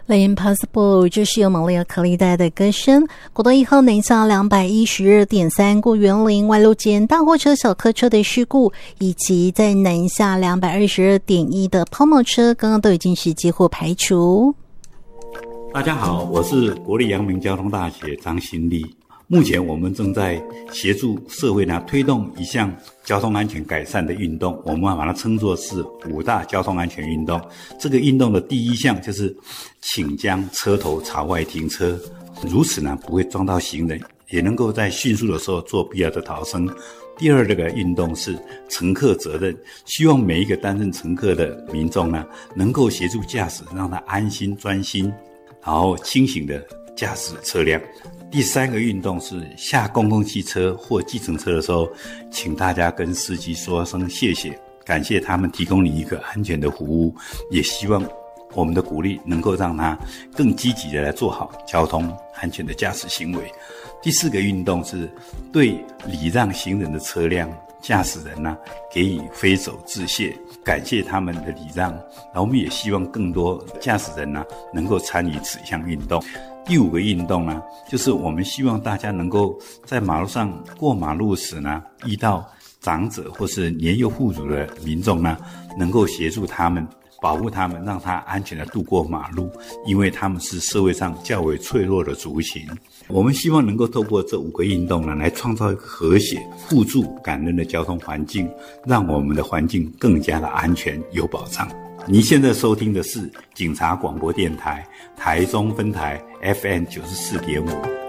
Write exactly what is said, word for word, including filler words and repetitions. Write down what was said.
The Impossible 这是由蒙利尔·可利带来的歌声。国道一号南下两百一十二点三过园林外路间大货车小客车的事故，以及在南下两百二十二点一的抛锚车刚刚都已经是几乎排除。 大家好，我是国立阳明交通大学张新立。目前我们正在协助社会呢推动一项交通安全改善的运动，我们把它称作是五大交通安全运动。这个运动的第一项就是请将车头朝外停车，如此呢不会撞到行人，也能够在迅速的时候做必要的逃生。第二个运动是乘客责任，希望每一个担任乘客的民众呢能够协助驾驶，让他安心专心然后清醒的驾驶车辆。第三个运动是下公共汽车或计程车的时候，请大家跟司机说声谢谢，感谢他们提供你一个安全的服务，也希望我们的鼓励能够让他更积极的来做好交通安全的驾驶行为。第四个运动是对礼让行人的车辆驾驶人呢、啊、给予挥手致谢，感谢他们的礼让，然后我们也希望更多驾驶人呢、啊、能够参与此项运动。第五个运动呢，就是我们希望大家能够在马路上过马路时呢，遇到长者或是年幼妇孺的民众呢，能够协助他们，保护他们，让他安全的度过马路，因为他们是社会上较为脆弱的族群。我们希望能够透过这五个运动呢，来创造一个和谐、互助、感恩的交通环境，让我们的环境更加的安全有保障。您现在收听的是警察广播电台台中分台 F M 九十四点五。